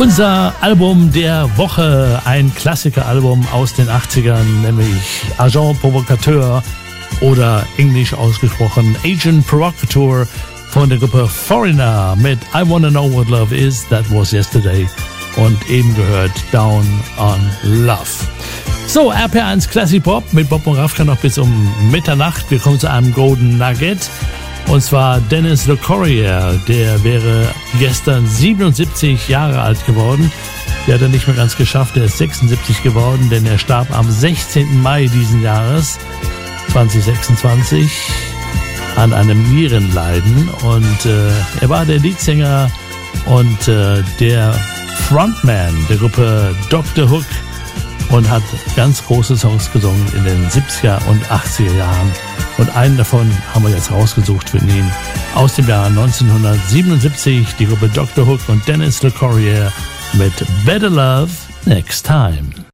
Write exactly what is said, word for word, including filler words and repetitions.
Unser Album der Woche, ein Klassikeralbum aus den achtzigern, nämlich Agent Provocateur oder englisch ausgesprochen Agent Provocateur von der Gruppe Foreigner mit I Wanna Know What Love Is, That Was Yesterday und eben gehört Down on Love. So, R P eins Classic Pop mit Bob und Rafka noch bis um Mitternacht. Wir kommen zu einem Golden Nugget. Und zwar Dennis LeCorrier, der wäre gestern siebenundsiebzig Jahre alt geworden. Der hat er nicht mehr ganz geschafft, er ist sechsundsiebzig geworden, denn er starb am sechzehnten Mai diesen Jahres, zweitausendsechsundzwanzig, an einem Nierenleiden. Und äh, er war der Leadsänger und äh, der Frontman der Gruppe Doktor Hook und hat ganz große Songs gesungen in den siebziger und achtziger Jahren. Und einen davon haben wir jetzt rausgesucht für ihn aus dem Jahr neunzehnhundertsiebenundsiebzig, die Gruppe Doktor Hook und Dennis LeCorrier mit Better Love Next Time.